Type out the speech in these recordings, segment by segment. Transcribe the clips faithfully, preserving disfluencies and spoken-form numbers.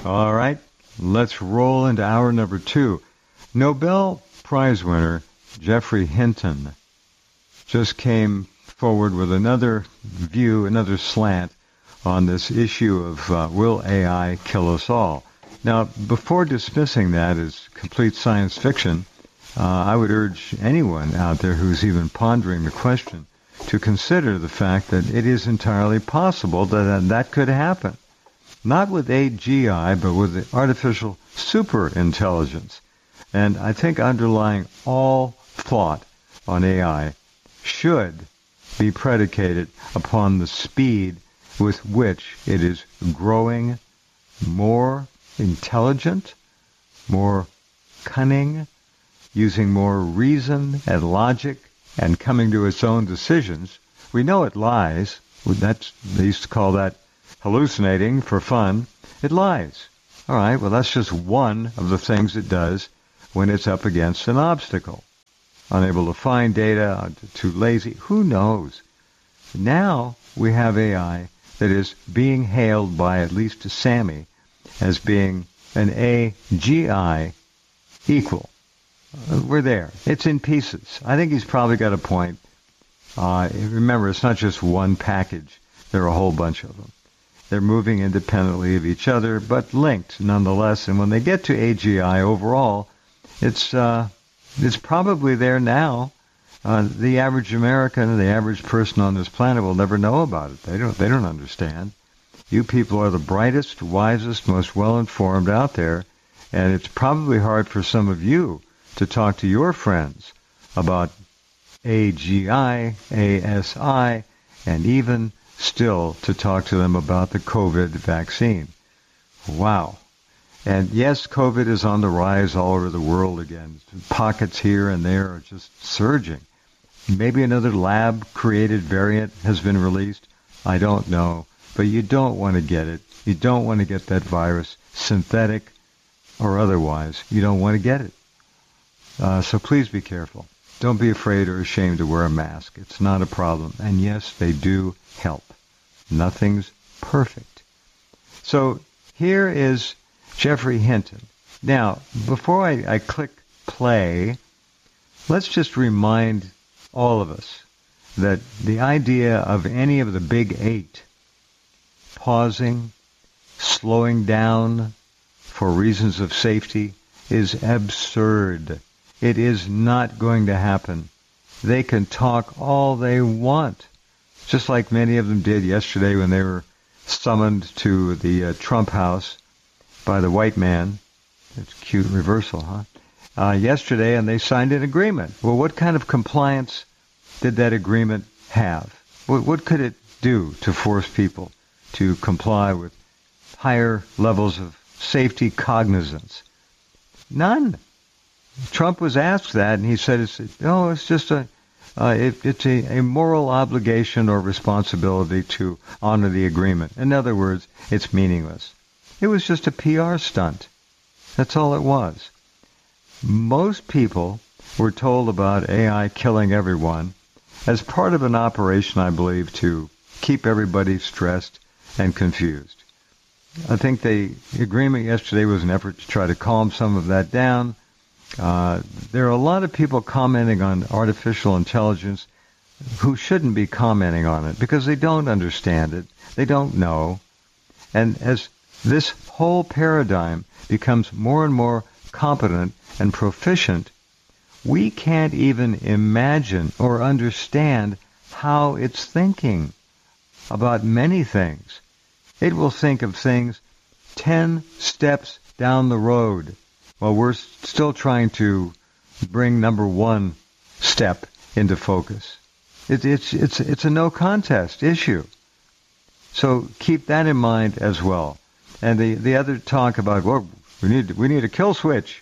All right, let's roll into hour number two. Nobel Prize winner Geoffrey Hinton just came forward with another view, another slant on this issue of uh, will A I kill us all? Now, before dismissing that as complete science fiction, uh, I would urge anyone out there who's even pondering the question to consider the fact that it is entirely possible that that could happen. Not with A G I, but with the artificial superintelligence. And I think underlying all thought on A I should be predicated upon the speed with which it is growing more intelligent, more cunning, using more reason and logic, and coming to its own decisions. We know it lies. That's, they used to call that hallucinating for fun. It lies. All right, well, that's just one of the things it does when it's up against an obstacle. Unable to find data, too lazy, who knows? Now we have A I that is being hailed by at least Sammy as being an A G I equal. We're there. It's in pieces. I think he's probably got a point. Uh, remember, it's not just one package. There are a whole bunch of them. They're moving independently of each other, but linked nonetheless. And when they get to A G I overall, it's uh, it's probably there now. Uh, the average American, the average person on this planet will never know about it. They don't. They don't understand. You people are the brightest, wisest, most well-informed out there, and it's probably hard for some of you to talk to your friends about A G I, A S I, and even still to talk to them about the COVID vaccine. Wow. And yes, COVID is on the rise all over the world again. Pockets here and there are just surging. Maybe another lab-created variant has been released. I don't know. But you don't want to get it. You don't want to get that virus, synthetic or otherwise. You don't want to get it. Uh, so please be careful. Don't be afraid or ashamed to wear a mask. It's not a problem. And yes, they do help. Nothing's perfect. So here is Geoffrey Hinton. Now, before I, I click play, let's just remind all of us that the idea of any of the big eight pausing, slowing down for reasons of safety is absurd. It is not going to happen. They can talk all they want, just like many of them did yesterday when they were summoned to the uh, Trump house by the white man. It's a cute reversal, huh? Uh, yesterday, and they signed an agreement. Well, what kind of compliance did that agreement have? What, what could it do to force people to comply with higher levels of safety cognizance? None. Trump was asked that, and he said, it's, "No, it's just a, uh, it, it's a, a moral obligation or responsibility to honor the agreement." In other words, it's meaningless. It was just a P R stunt. That's all it was. Most people were told about A I killing everyone as part of an operation, I believe, to keep everybody stressed and confused. I think the agreement yesterday was an effort to try to calm some of that down. Uh, there are a lot of people commenting on artificial intelligence who shouldn't be commenting on it because they don't understand it. They don't know. And as this whole paradigm becomes more and more competent and proficient, we can't even imagine or understand how it's thinking about many things. It will think of things ten steps down the road while we're still trying to bring number one step into focus. It, it's, it's, it's a no contest issue. So keep that in mind as well. And the, the other talk about, well, we need, we need a kill switch.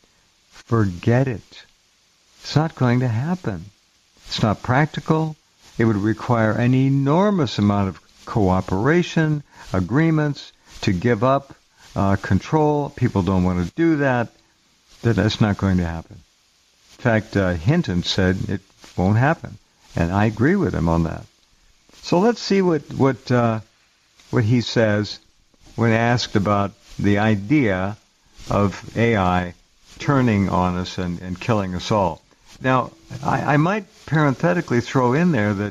Forget it. It's not going to happen. It's not practical. It would require an enormous amount of cooperation, agreements, to give up uh, control. People don't want to do that. That's not going to happen. In fact, uh, Hinton said it won't happen, and I agree with him on that. So let's see what what uh, what he says when asked about the idea of A I turning on us and, and killing us all. Now, I, I might parenthetically throw in there that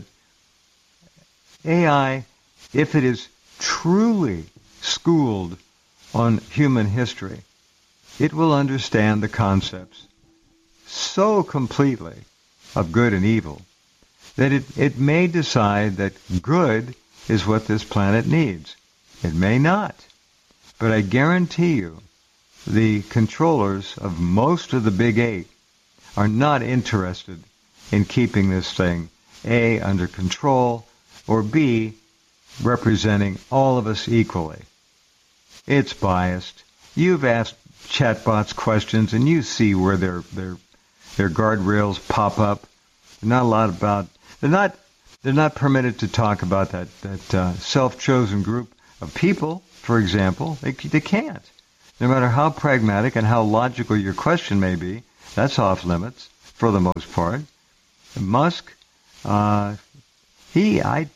A I, if it is truly schooled on human history, it will understand the concepts so completely of good and evil that it, it may decide that good is what this planet needs. It may not. But I guarantee you, the controllers of most of the big eight are not interested in keeping this thing, A, under control, or B, representing all of us equally. It's biased. You've asked chatbots questions, and you see where their their their guardrails pop up. They're not a lot about. They're not. They're not permitted to talk about that that uh, self-chosen group of people, for example. They they can't. No matter how pragmatic and how logical your question may be, that's off limits for the most part. Musk, uh, he, I,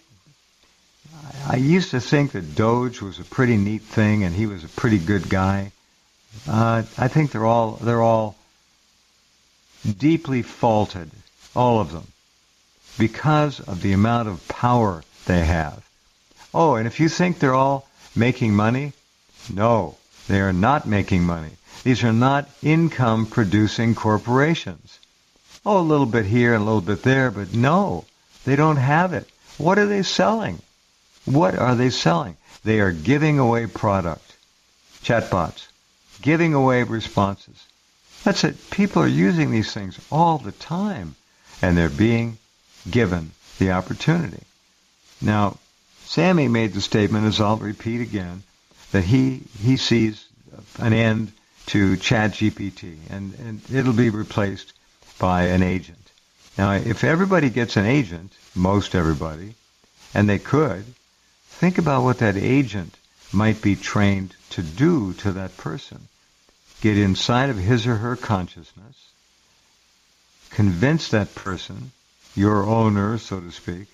I used to think that Doge was a pretty neat thing, and he was a pretty good guy. Uh, I think they're all they're all deeply faulted, all of them, because of the amount of power they have. Oh, and if you think they're all making money, no, they are not making money. These are not income-producing corporations. Oh, a little bit here and a little bit there, but no, they don't have it. What are they selling? What are they selling? They are giving away product. Chatbots. Giving away responses. That's it. People are using these things all the time, and they're being given the opportunity. Now, Sammy made the statement, as I'll repeat again, that he he sees an end to ChatGPT, and, and it'll be replaced by an agent. Now, if everybody gets an agent, most everybody, and they could, think about what that agent might be trained to do to that person. Get inside of his or her consciousness, convince that person, your owner, so to speak,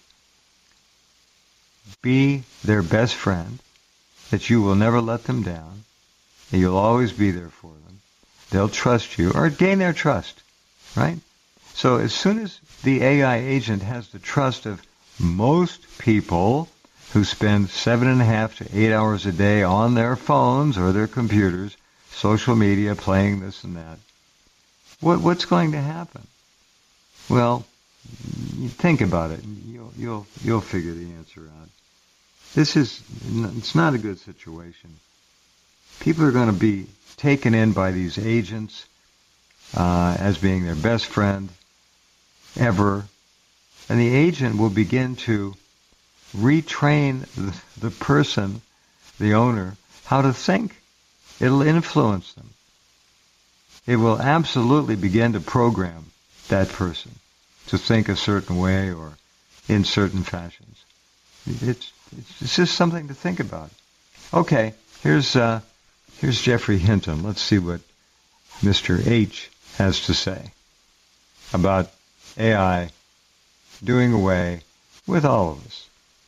be their best friend, that you will never let them down, that you'll always be there for them. They'll trust you, or gain their trust, right? So as soon as the A I agent has the trust of most people who spend seven and a half to eight hours a day on their phones or their computers, social media, playing this and that, what what's going to happen? Well, you think about it. You'll you'll you'll figure the answer out. This is it's not a good situation. People are going to be taken in by these agents uh, as being their best friend ever, and the agent will begin to retrain the, the person, the owner, how to think. It'll influence them. It will absolutely begin to program that person to think a certain way or in certain fashions. It's it's just something to think about. Okay, here's uh, here's Geoffrey Hinton. Let's see what Mister H has to say about A I doing away with all of us.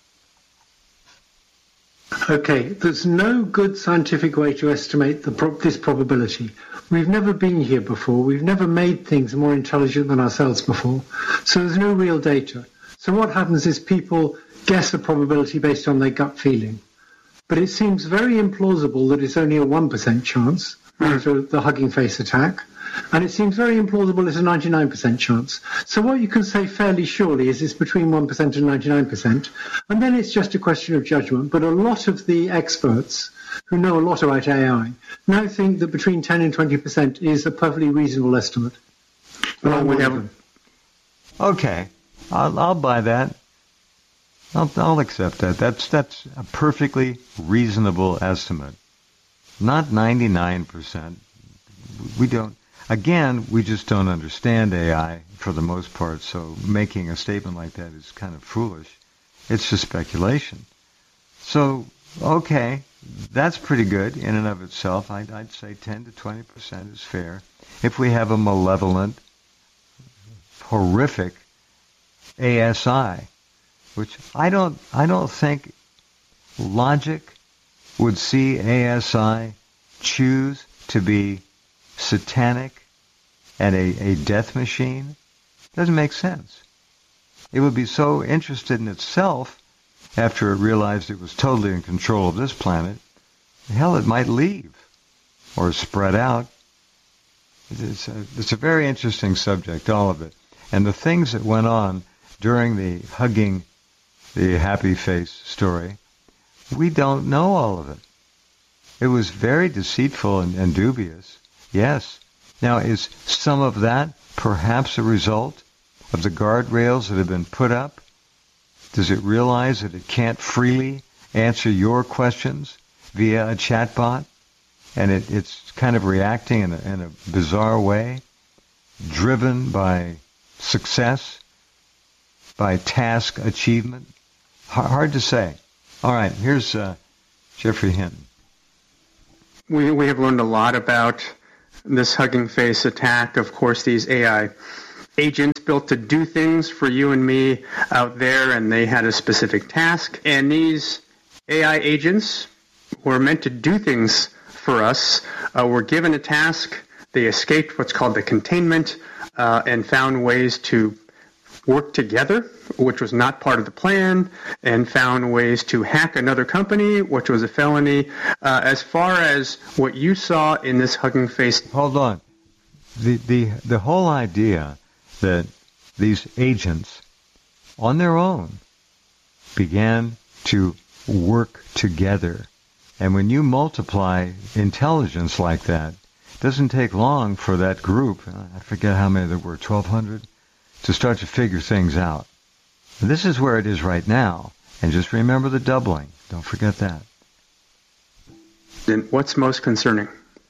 Okay, there's no good scientific way to estimate the pro- this probability. We've never been here before. We've never made things more intelligent than ourselves before. So there's no real data. So what happens is people guess a probability based on their gut feeling. But it seems very implausible that it's only a one percent chance after the Hugging Face attack. And it seems very implausible it's a ninety-nine percent chance. So what you can say fairly surely is it's between one percent and ninety-nine percent. And then it's just a question of judgment. But a lot of the experts who know a lot about A I now think that between ten and twenty percent is a perfectly reasonable estimate. Well, we have... Okay, I'll, I'll buy that. I'll, I'll accept that. That's, that's a perfectly reasonable estimate. Not ninety-nine percent. We don't... Again, we just don't understand A I for the most part, so making a statement like that is kind of foolish. It's just speculation. So, okay, that's pretty good in and of itself. I'd, I'd say ten to twenty percent is fair. If we have a malevolent, horrific A S I, which I don't, I don't think logic would C A S I choose to be satanic and a, a death machine? Doesn't make sense. It would be so interested in itself after it realized it was totally in control of this planet. Hell, it might leave or spread out. It's a, it's a very interesting subject, all of it. And the things that went on during the hugging the happy face story, we don't know all of it. It was very deceitful and, and dubious, yes. Now, is some of that perhaps a result of the guardrails that have been put up? Does it realize that it can't freely answer your questions via a chatbot? And it, it's kind of reacting in a, in a bizarre way, driven by success, by task achievement? H- hard to say. All right, here's uh, Geoffrey Hinton. We, we have learned a lot about this Hugging Face attack. Of course, these A I agents built to do things for you and me out there, and they had a specific task. And these A I agents were meant to do things for us, uh, were given a task. They escaped what's called the containment uh, and found ways to work together, which was not part of the plan, and found ways to hack another company, which was a felony. Uh, as far as what you saw in this Hugging Face... Hold on. The, the, the whole idea that these agents, on their own, began to work together. And when you multiply intelligence like that, it doesn't take long for that group, I forget how many there were, twelve hundred, to start to figure things out. And this is where it is right now. And just remember the doubling. Don't forget that. Then what's most concerning?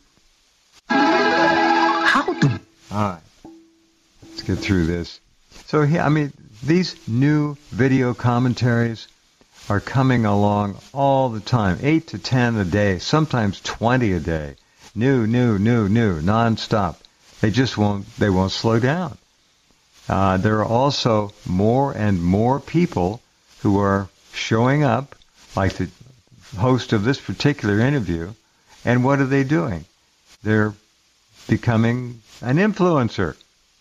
How do... All right. Let's get through this. So, I mean, these new video commentaries are coming along all the time, eight to ten a day, sometimes twenty a day. New, new, new, new, nonstop. They just won't, they won't slow down. Uh, there are also more and more people who are showing up, like the host of this particular interview, and what are they doing? They're becoming an influencer.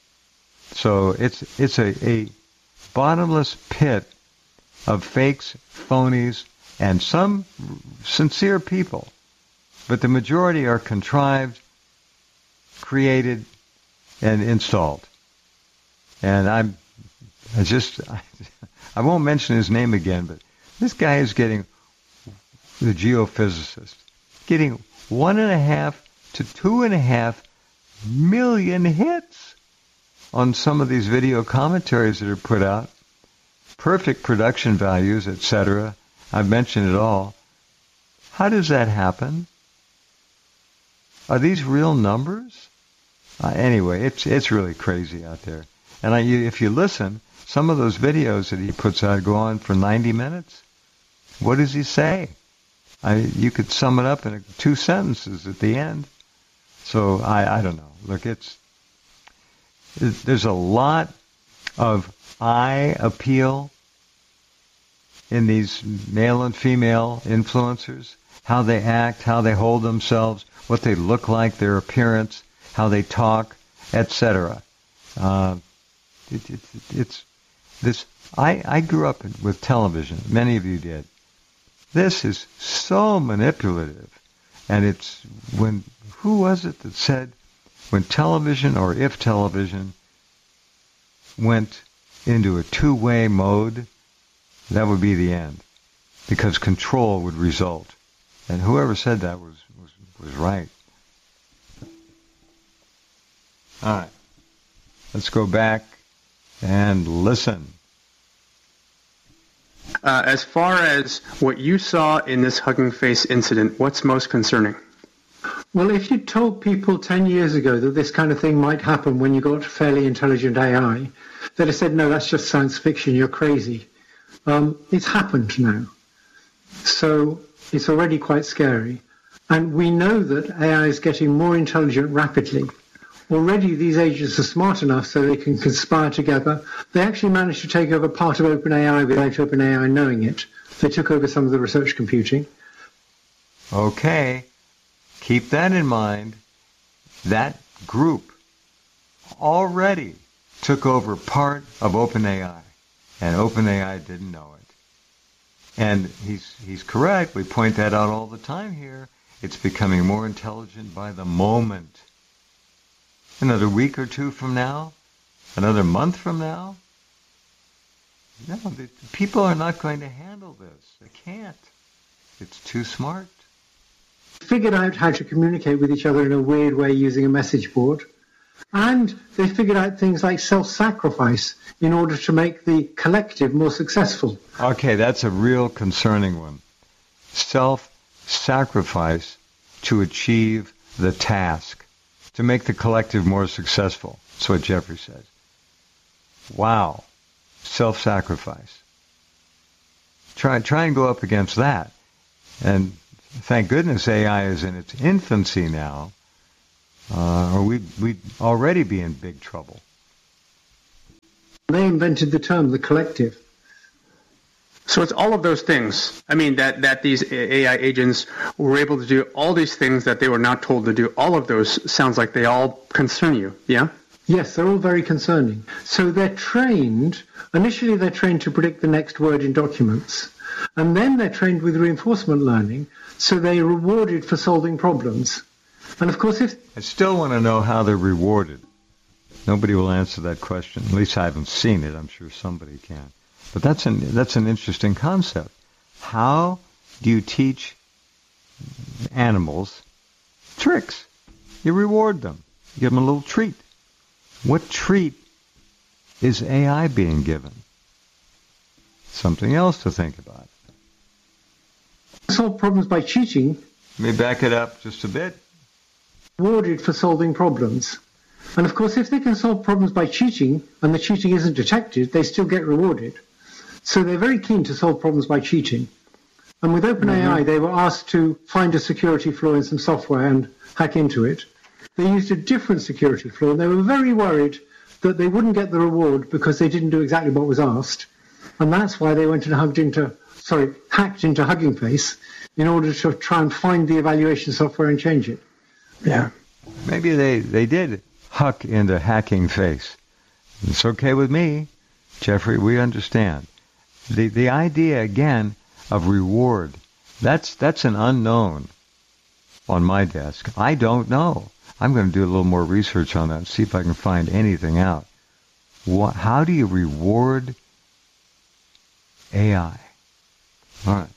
So it's it's a, a bottomless pit of fakes, phonies, and some sincere people. But the majority are contrived, created, and installed. And I'm I just, I won't mention his name again, but this guy is getting, the geophysicist, getting one and a half to two and a half million hits on some of these video commentaries that are put out. Perfect production values, et cetera. I've mentioned it all. How does that happen? Are these real numbers? Uh, anyway, it's it's really crazy out there. And I, if you listen, some of those videos that he puts out go on for ninety minutes. What does he say? I, you could sum it up in two sentences at the end. So I, I don't know. Look, it's there's a lot of eye appeal in these male and female influencers, how they act, how they hold themselves, what they look like, their appearance, how they talk, et cetera. Uh, it, it, it's this. I, I grew up with television. Many of you did. This is so manipulative, and it's when who was it that said when television or if television went into a two-way mode, that would be the end, because control would result. And whoever said that was was, was right. All right, let's go back and listen. Uh, as far as what you saw in this Hugging Face incident, what's most concerning? Well, if you told people ten years ago that this kind of thing might happen when you got fairly intelligent A I, they'd have said, no, that's just science fiction, you're crazy. Um, it's happened now. So it's already quite scary. And we know that A I is getting more intelligent rapidly. Already these agents are smart enough so they can conspire together. They actually managed to take over part of OpenAI without OpenAI knowing it. They took over some of the research computing. Okay, keep that in mind. That group already took over part of OpenAI, and OpenAI didn't know it. And he's he's correct. We point that out all the time here. It's becoming more intelligent by the moment. Another week or two from now, another month from now. No, the, people are not going to handle this. They can't. It's too smart. Figured out how to communicate with each other in a weird way using a message board. And they figured out things like self-sacrifice in order to make the collective more successful. Okay, that's a real concerning one. Self-sacrifice to achieve the task, to make the collective more successful. That's what Jeffrey says. Wow. Self-sacrifice. Try, try and go up against that. And thank goodness A I is in its infancy now, uh, or we'd, we'd already be in big trouble. They invented the term, the collective. So it's all of those things. I mean, that, that these A I agents were able to do all these things that they were not told to do. All of those sounds like they all concern you, yeah? Yes, they're all very concerning. So they're trained, initially they're trained to predict the next word in documents. And then they're trained with reinforcement learning, so they're rewarded for solving problems. And of course, if... I still want to know how they're rewarded. Nobody will answer that question. At least I haven't seen it. I'm sure somebody can. But that's an, that's an interesting concept. How do you teach animals tricks? You reward them. You give them a little treat. What treat is A I being given? Something else to think about. Solve problems by cheating. Let me back it up just a bit. Rewarded for solving problems. And of course, if they can solve problems by cheating, and the cheating isn't detected, they still get rewarded. So they're very keen to solve problems by cheating. And with OpenAI, mm-hmm. they were asked to find a security flaw in some software and hack into it. They used a different security flaw, and they were very worried that they wouldn't get the reward because they didn't do exactly what was asked. And that's why they went and hugged into, sorry, hacked into Hugging Face in order to try and find the evaluation software and change it. Yeah. Maybe they, they did huck into Hacking Face. It's okay with me, Jeffrey, we understand. The the idea, again, of reward, that's that's an unknown on my desk. I don't know. I'm going to do a little more research on that and see if I can find anything out. What, how do you reward A I? All right.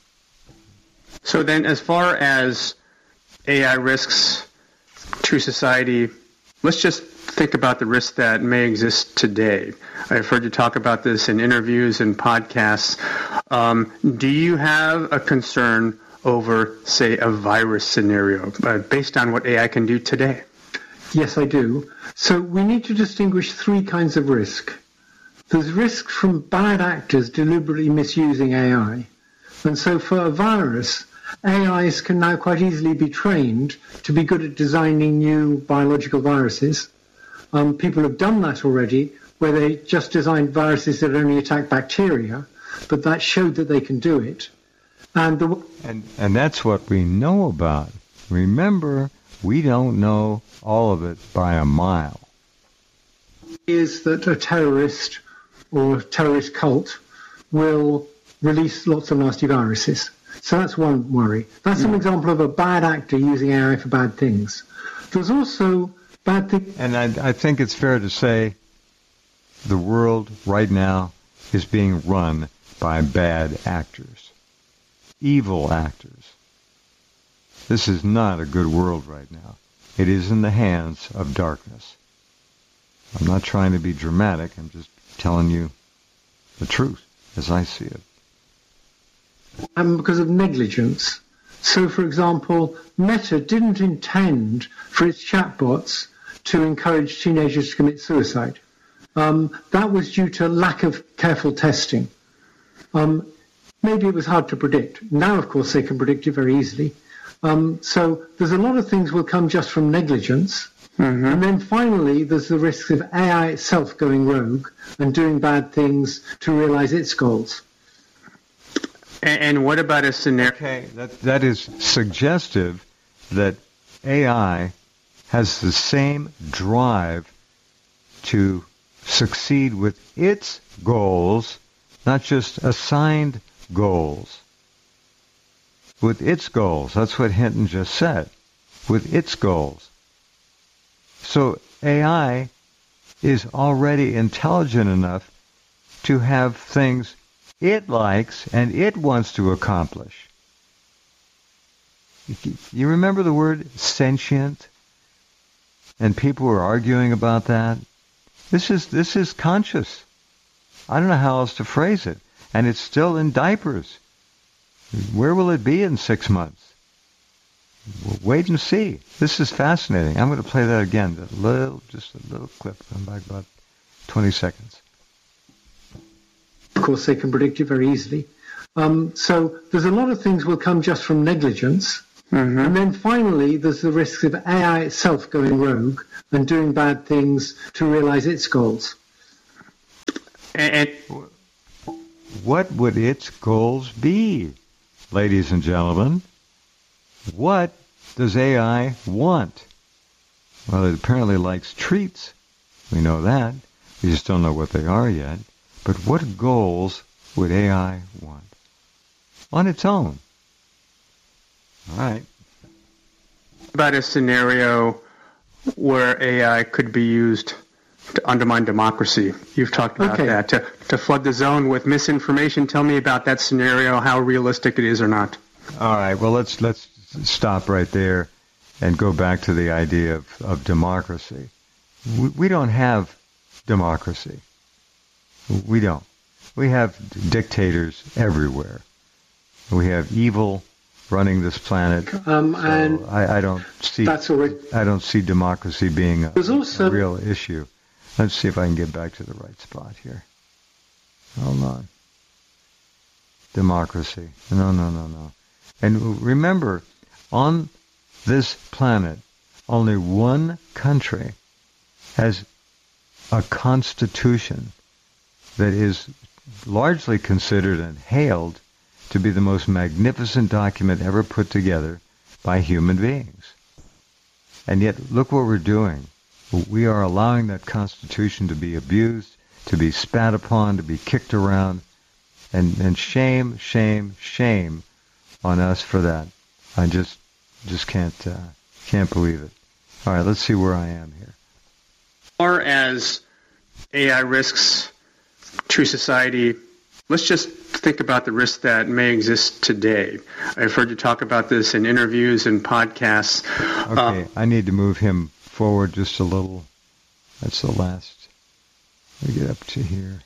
So then, as far as A I risks to society, let's just think about the risks that may exist today. I've heard you talk about this in interviews and podcasts. Um, do you have a concern over, say, a virus scenario uh, based on what A I can do today? Yes, I do. So we need to distinguish three kinds of risk. There's risk from bad actors deliberately misusing A I. And so for a virus, A Is can now quite easily be trained to be good at designing new biological viruses. Um, people have done that already, where they just designed viruses that only attack bacteria, but that showed that they can do it. And, the, and, and that's what we know about. Remember, we don't know all of it by a mile. Is that a terrorist or a terrorist cult will release lots of nasty viruses. So that's one worry. That's an example of a bad actor using A I for bad things. There's also bad things. And I, I think it's fair to say the world right now is being run by bad actors, evil actors. This is not a good world right now. It is in the hands of darkness. I'm not trying to be dramatic. I'm just telling you the truth as I see it. And because of negligence. So, for example, Meta didn't intend for its chatbots to encourage teenagers to commit suicide. Um, that was due to lack of careful testing. Um, maybe it was hard to predict. Now, of course, they can predict it very easily. Um, so there's a lot of things will come just from negligence. Mm-hmm. And then finally, there's the risk of A I itself going rogue and doing bad things to realize its goals. And, and what about a scenario? Okay, that that is suggestive that A I has the same drive to succeed with its goals, not just assigned goals. With its goals. That's what Hinton just said. With its goals. So A I is already intelligent enough to have things it likes and it wants to accomplish. You remember the word sentient? And people were arguing about that. This is this is conscious. I don't know how else to phrase it. And it's still in diapers. Where will it be in six months? We'll wait and see. This is fascinating. I'm going to play that again. A little, just a little clip. I'm back about twenty seconds. Of course, they can predict it very easily. Um, so there's a lot of things will come just from negligence. Mm-hmm. And then finally, there's the risk of A I itself going rogue and doing bad things to realize its goals. And what would its goals be, ladies and gentlemen? What does A I want? Well, it apparently likes treats. We know that. We just don't know what they are yet. But what goals would A I want? On its own. All right. About a scenario where A I could be used to undermine democracy. You've talked about okay. that. To, to flood the zone with misinformation. Tell me about that scenario, how realistic it is or not. All right. Well, let's let's stop right there and go back to the idea of, of democracy. We, we don't have democracy. We don't. We have dictators everywhere. We have evil running this planet. Um, so and I, I don't see. That's already, I don't see democracy being a, also, a real issue. Let's see if I can get back to the right spot here. Hold on. Democracy. No, no, no, no. And remember, on this planet, only one country has a constitution that is largely considered and hailed to be the most magnificent document ever put together by human beings. And yet, look what we're doing. We are allowing that Constitution to be abused, to be spat upon, to be kicked around, and, and shame, shame, shame on us for that. I just just can't uh, can't believe it. All right, let's see where I am here. As far as A I risks to society, let's just think about the risks that may exist today. I've heard you talk about this in interviews and podcasts. Okay, uh, I need to move him forward just a little. That's the last. Let me get up to here.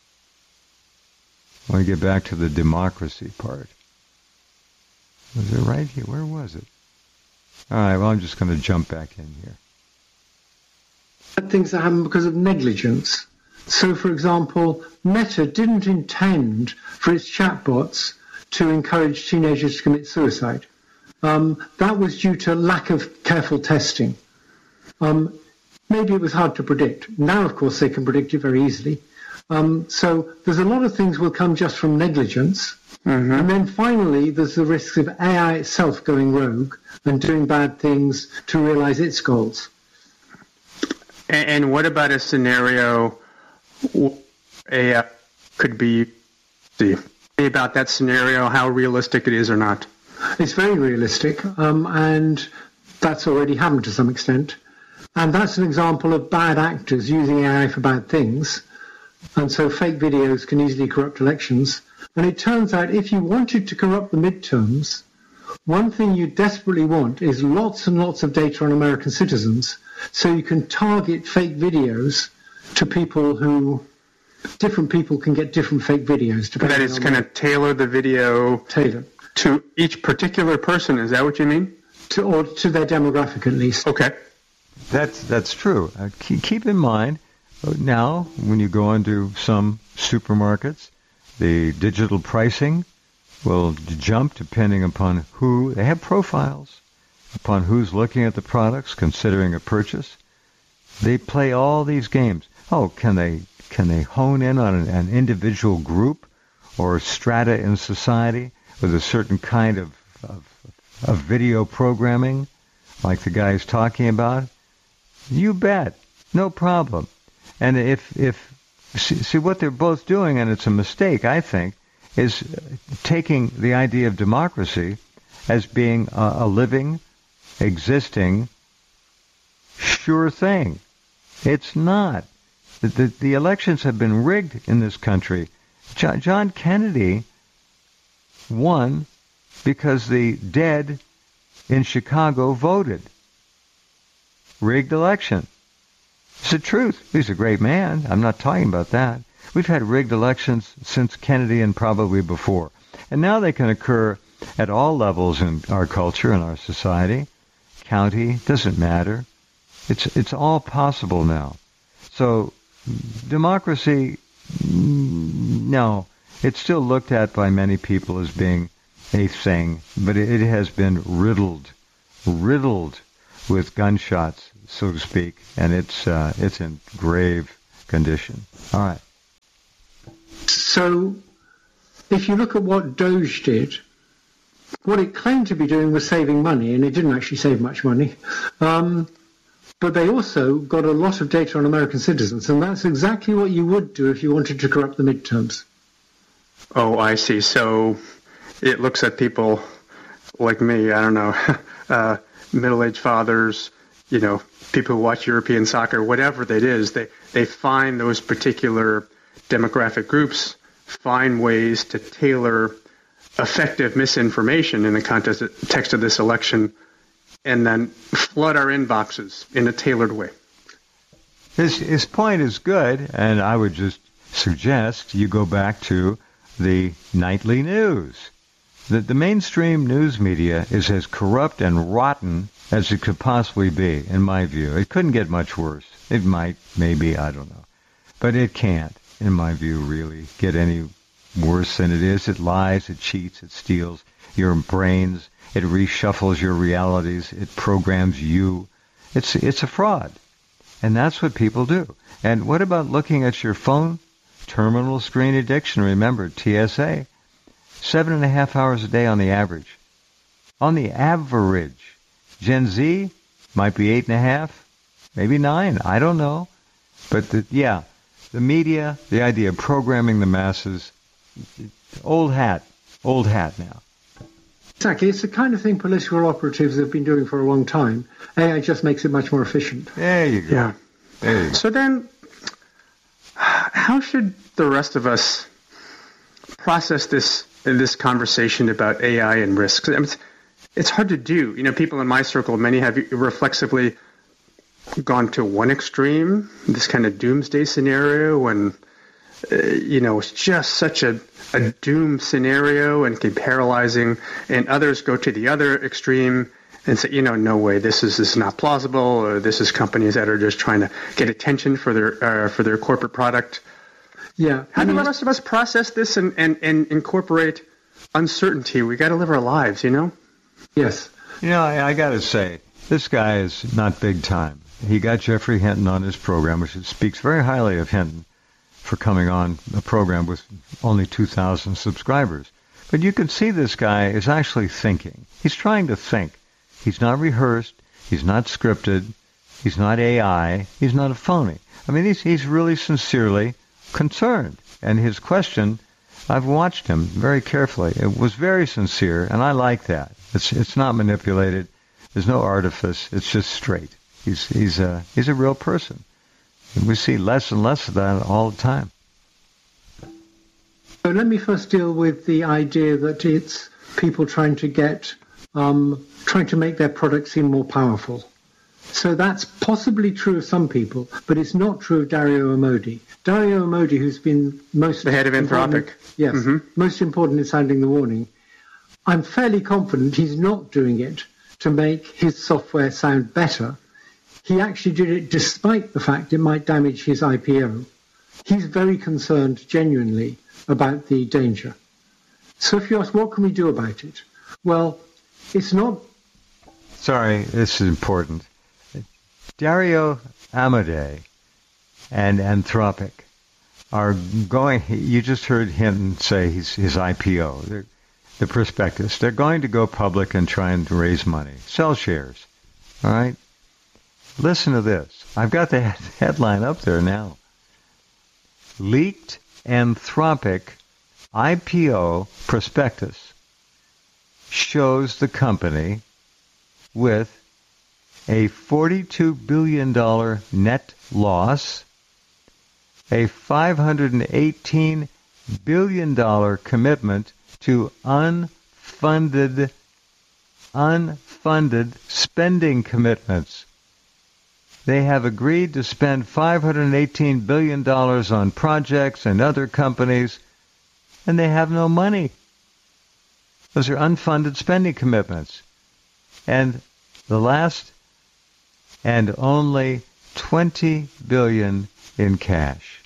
I want to get back to the democracy part. Was it right here? Where was it? All right, well, I'm just going to jump back in here. Things that happen because of negligence. So, for example, Meta didn't intend for its chatbots to encourage teenagers to commit suicide. Um, that was due to lack of careful testing. Um, maybe it was hard to predict. Now, of course, they can predict it very easily. Um, so there's a lot of things will come just from negligence. Mm-hmm. And then finally, there's the risk of A I itself going rogue and doing bad things to realize its goals. And, and what about a scenario A I could be, see, about that scenario, how realistic it is or not? It's very realistic, um, and that's already happened to some extent. And that's an example of bad actors using A I for bad things. And so fake videos can easily corrupt elections. And it turns out if you wanted to corrupt the midterms, one thing you desperately want is lots and lots of data on American citizens, so you can target fake videos to people who, different people can get different fake videos. That is going to tailor the video tailor. to each particular person. Is that what you mean? To, or to their demographic, at least. Okay. That's, that's true. Uh, keep, keep in mind, now, when you go into some supermarkets, the digital pricing will jump depending upon who, they have profiles, upon who's looking at the products, considering a purchase. They play all these games. Oh, can they can they hone in on an, an individual group or strata in society with a certain kind of, of, of video programming, like the guy's talking about? You bet. No problem. And if, if see, see what they're both doing, and it's a mistake, I think, is taking the idea of democracy as being a, a living, existing, sure thing. It's not. The, the, the elections have been rigged in this country. John, John Kennedy won because the dead in Chicago voted. Rigged election. It's the truth. He's a great man. I'm not talking about that. We've had rigged elections since Kennedy and probably before. And now they can occur at all levels in our culture and our society. County, doesn't matter. It's it's all possible now. So democracy, no, it's still looked at by many people as being a thing, but it, it has been riddled, riddled with gunshots, so to speak, and it's uh, it's in grave condition. All right. So, if you look at what Doge did, what it claimed to be doing was saving money, and it didn't actually save much money. Um, but they also got a lot of data on American citizens, and that's exactly what you would do if you wanted to corrupt the midterms. Oh, I see. So it looks at people like me, I don't know, uh, middle-aged fathers, you know, people who watch European soccer, whatever that is, they, they find those particular demographic groups, find ways to tailor effective misinformation in the context of this election, and then flood our inboxes in a tailored way. His, his point is good, and I would just suggest you go back to the nightly news. The, the mainstream news media is as corrupt and rotten as it could possibly be, in my view. It couldn't get much worse. It might, maybe, I don't know. But it can't, in my view, really get any worse than it is. It lies, it cheats, it steals your brains, it reshuffles your realities, it programs you. It's it's a fraud. And that's what people do. And what about looking at your phone? Terminal screen addiction, remember, T S A. Seven and a half hours a day on the average. On the average. Gen Z might be eight and a half, maybe nine, I don't know. But the, yeah, the media, the idea of programming the masses, old hat, old hat now. Exactly. It's the kind of thing political operatives have been doing for a long time. A I just makes it much more efficient. There you go. Yeah. There you go. So then, how should the rest of us process this this conversation about A I and risks? I mean, it's, it's hard to do. You know, people in my circle, many have reflexively gone to one extreme, this kind of doomsday scenario, when uh, you know, it's just such a, a doom scenario and can be paralyzing, and others go to the other extreme and say, you know, no way, this is this is not plausible, or this is companies that are just trying to get attention for their uh, for their corporate product. Yeah. How I do mean, the rest of us process this and, and, and incorporate uncertainty? We got to live our lives, you know? Yes. You know, I, I got to say, this guy is not big time. He got Jeffrey Hinton on his program, which speaks very highly of Hinton for coming on a program with only two thousand subscribers. But you can see this guy is actually thinking. He's trying to think. He's not rehearsed. He's not scripted. He's not A I. He's not a phony. I mean, he's, he's really sincerely concerned. And his question, I've watched him very carefully. It was very sincere, and I like that. It's it's not manipulated. There's no artifice. It's just straight. He's he's a he's a real person. And we see less and less of that all the time. So let me first deal with the idea that it's people trying to get um, trying to make their product seem more powerful. So that's possibly true of some people, but it's not true of Dario Amodei. Dario Amodei, who's been most the head of Anthropic, yes, mm-hmm. most important in sounding the warning. I'm fairly confident he's not doing it to make his software sound better. He actually did it despite the fact it might damage his I P O. He's very concerned, genuinely, about the danger. So if you ask, what can we do about it? Well, it's not... Sorry, this is important. Dario Amodei and Anthropic are going, you just heard Hinton say his, his I P O, the, the prospectus. They're going to go public and try and raise money, sell shares. All right? Listen to this. I've got the headline up there now. Leaked Anthropic I P O prospectus shows the company with a forty-two billion dollars net loss, a five hundred eighteen billion dollars commitment to unfunded, unfunded spending commitments. They have agreed to spend five hundred eighteen billion dollars on projects and other companies, and they have no money. Those are unfunded spending commitments. And the last, and only twenty billion dollars in cash.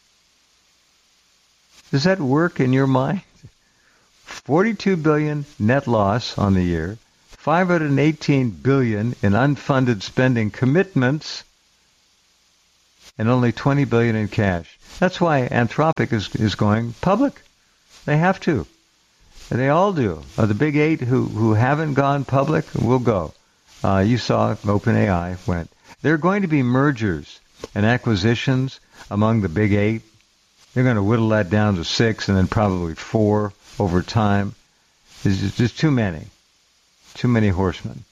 Does that work in your mind? forty-two billion dollars net loss on the year, five hundred eighteen billion dollars in unfunded spending commitments, and only twenty billion dollars in cash. That's why Anthropic is, is going public. They have to. They all do. Uh, the big eight who, who haven't gone public will go. Uh, you saw OpenAI went. There are going to be mergers and acquisitions among the big eight. They're going to whittle that down to six and then probably four over time. There's just too many. Too many horsemen.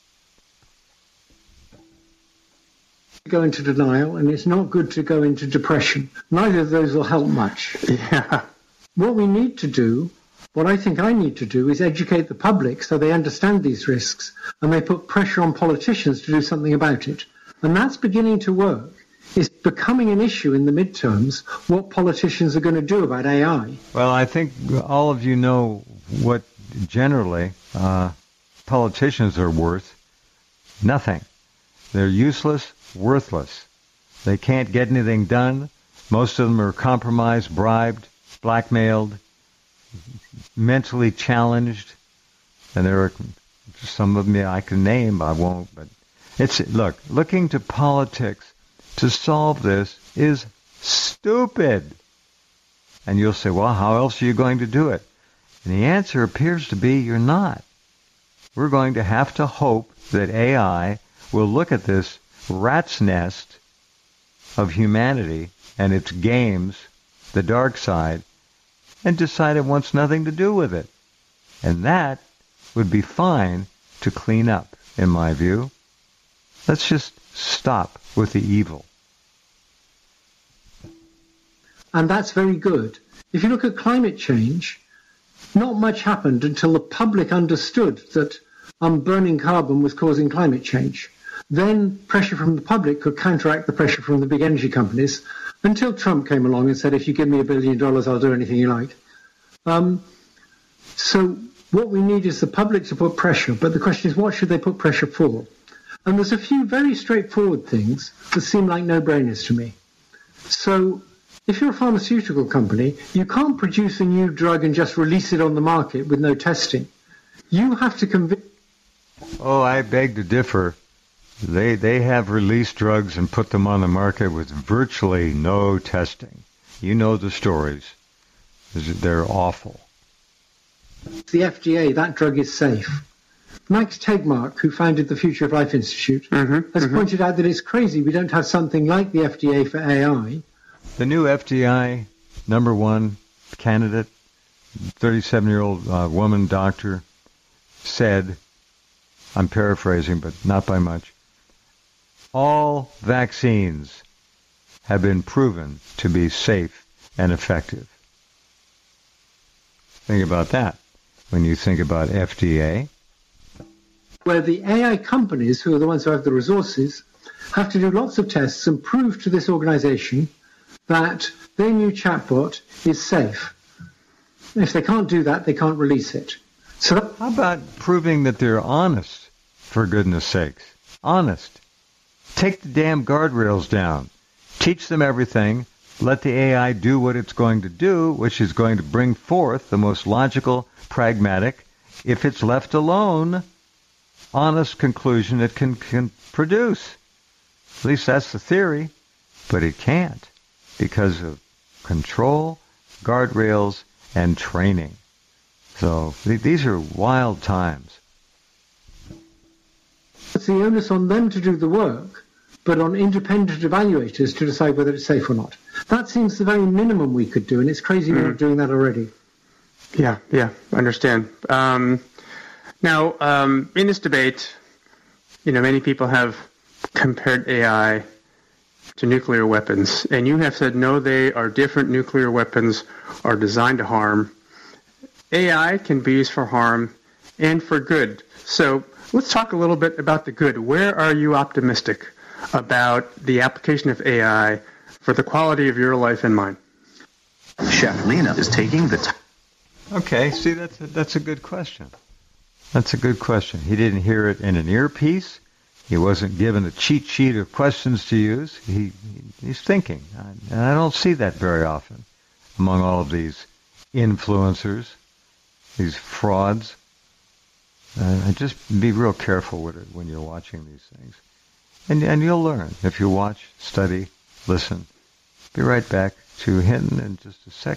Go into denial, and it's not good to go into depression. Neither of those will help much. Yeah. What we need to do, what I think I need to do, is educate the public so they understand these risks and they put pressure on politicians to do something about it. And that's beginning to work. It's becoming an issue in the midterms what politicians are going to do about A I. Well, I think all of you know what generally uh, politicians are worth. Nothing. They're useless, worthless. They can't get anything done. Most of them are compromised, bribed, blackmailed, mentally challenged. And there are some of them I can name, I won't. But it's look, looking to politics to solve this is stupid. And you'll say, well, how else are you going to do it? And the answer appears to be you're not. We're going to have to hope that A I will look at this rat's nest of humanity and its games, the dark side, and decide it wants nothing to do with it. And that would be fine to clean up, in my view. Let's just stop with the evil. And that's very good. If you look at climate change, not much happened until the public understood that um, burning carbon was causing climate change. Then pressure from the public could counteract the pressure from the big energy companies until Trump came along and said, if you give me a billion dollars, I'll do anything you like. Um, so what we need is the public to put pressure. But the question is, what should they put pressure for? And there's a few very straightforward things that seem like no-brainers to me. So if you're a pharmaceutical company, you can't produce a new drug and just release it on the market with no testing. You have to convince... Oh, I beg to differ. They they have released drugs and put them on the market with virtually no testing. You know the stories. They're awful. The F D A, that drug is safe. Max Tegmark, who founded the Future of Life Institute, mm-hmm, has mm-hmm. pointed out that it's crazy we don't have something like the F D A for A I. The new F D I number one candidate, thirty-seven-year-old uh, woman doctor, said, I'm paraphrasing, but not by much, all vaccines have been proven to be safe and effective. Think about that when you think about F D A. Where the A I companies, who are the ones who have the resources, have to do lots of tests and prove to this organization that their new chatbot is safe. If they can't do that, they can't release it. So that- how about proving that they're honest, for goodness sakes? Honest. Take the damn guardrails down. Teach them everything. Let the A I do what it's going to do, which is going to bring forth the most logical, pragmatic, if it's left alone, honest conclusion it can, can produce. At least that's the theory. But it can't because of control, guardrails, and training. So th- these are wild times. It's the onus on them to do the work, but on independent evaluators to decide whether it's safe or not. That seems the very minimum we could do, and it's crazy we're not doing that already. Yeah, yeah, understand. Um, now, um, in this debate, you know, many people have compared A I to nuclear weapons, and you have said, no, they are different. Nuclear weapons are designed to harm. A I can be used for harm and for good. So let's talk a little bit about the good. Where are you optimistic about the application of A I for the quality of your life and mine? Chef Lena is taking the time. Okay, see, that's a, that's a good question. That's a good question. He didn't hear it in an earpiece. He wasn't given a cheat sheet of questions to use. He, he's thinking. And I don't see that very often among all of these influencers, these frauds. Uh, just be real careful with it when you're watching these things. And, and you'll learn if you watch, study, listen. Be right back to Hinton in just a second.